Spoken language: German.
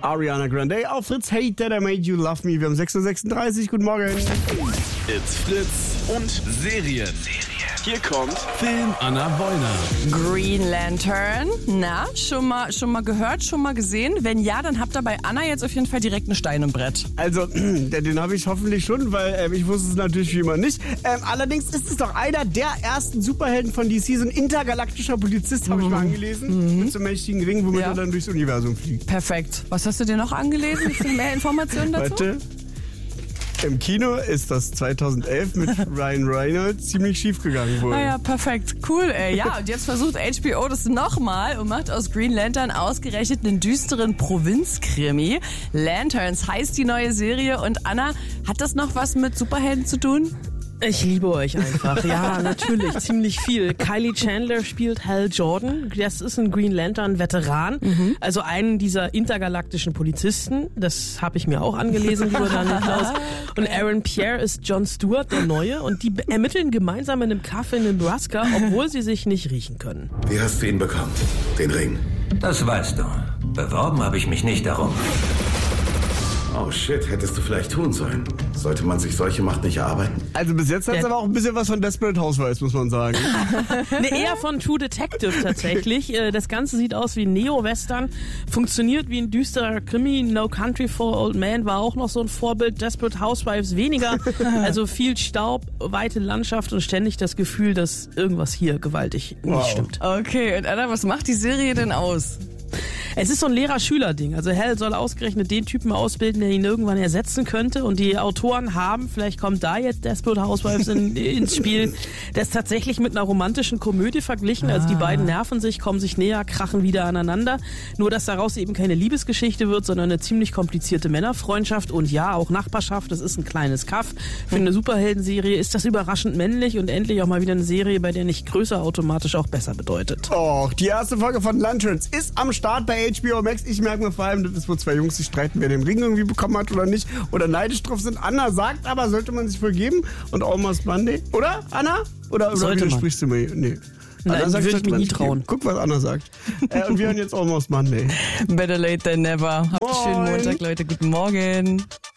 Ariana Grande auf Fritz. Hey, That I Made You Love Me. Wir haben 6.36 Uhr. Guten Morgen. It's Fritz und Serien. Hier kommt Film Anna Wollner. Green Lantern. Na, schon mal gehört, schon mal gesehen? Wenn ja, dann habt ihr bei Anna jetzt auf jeden Fall direkt einen Stein im Brett. Also, den habe ich hoffentlich schon, weil ich wusste es natürlich wie immer nicht. Allerdings ist es doch einer der ersten Superhelden von DC, so ein intergalaktischer Polizist, habe ich mal angelesen, mit so einem mächtigen Ring, womit er dann durchs Universum fliegt. Perfekt. Was hast du dir noch angelesen? Gibt es mehr Informationen dazu? Warte. Im Kino ist das 2011 mit Ryan Reynolds ziemlich schief gegangen wohl. Ja, perfekt. Cool, ey. Ja, und jetzt versucht HBO das nochmal und macht aus Green Lantern ausgerechnet einen düsteren Provinzkrimi. Lanterns heißt die neue Serie. Und Anna, hat das noch was mit Superhelden zu tun? Ich liebe euch einfach. Ja, natürlich, ziemlich viel. Kylie Chandler spielt Hal Jordan. Das ist ein Green Lantern-Veteran. Also einen dieser intergalaktischen Polizisten. Das habe ich mir auch angelesen, lieber Daniel Klaus. Und Aaron Pierre ist Jon Stewart, der Neue. Und die ermitteln gemeinsam in einem Café in Nebraska, obwohl sie sich nicht riechen können. Wie hast du ihn bekommen? Den Ring? Das weißt du. Beworben habe ich mich nicht darum. Oh shit, hättest du vielleicht tun sollen. Sollte man sich solche Macht nicht erarbeiten? Also bis jetzt hat es aber auch ein bisschen was von Desperate Housewives, muss man sagen. Eher von True Detective tatsächlich. Das Ganze sieht aus wie ein Neo-Western, funktioniert wie ein düsterer Krimi. No Country for Old Men war auch noch so ein Vorbild. Desperate Housewives weniger. Also viel Staub, weite Landschaft und ständig das Gefühl, dass irgendwas hier gewaltig nicht stimmt. Okay, und Anna, was macht die Serie denn aus? Es ist so ein Lehrer-Schüler-Ding. Also Hal soll ausgerechnet den Typen ausbilden, der ihn irgendwann ersetzen könnte. Und die Autoren haben, vielleicht kommt da jetzt Desperate Housewives ins Spiel, das tatsächlich mit einer romantischen Komödie verglichen. Also die beiden nerven sich, kommen sich näher, krachen wieder aneinander. Nur, dass daraus eben keine Liebesgeschichte wird, sondern eine ziemlich komplizierte Männerfreundschaft. Und ja, auch Nachbarschaft. Das ist ein kleines Kaff. Für eine Superheldenserie ist das überraschend männlich und endlich auch mal wieder eine Serie, bei der nicht größer automatisch auch besser bedeutet. Oh, die erste Folge von Lanterns ist am Start bei HBO Max. Ich merke mir vor allem, das ist, wo zwei Jungs sich streiten, wer den Ring irgendwie bekommen hat oder nicht. Oder neidisch drauf sind. Anna sagt aber, sollte man sich wohl geben. Und Almost Monday. Oder, Anna? Oder sollte man. Sprichst du mir? Nee. Nein, Anna sagt, würde ich mich nie trauen. Geben. Guck, was Anna sagt. Und wir hören jetzt Almost Monday. Better late than never. Habt einen schönen Montag, Leute. Guten Morgen.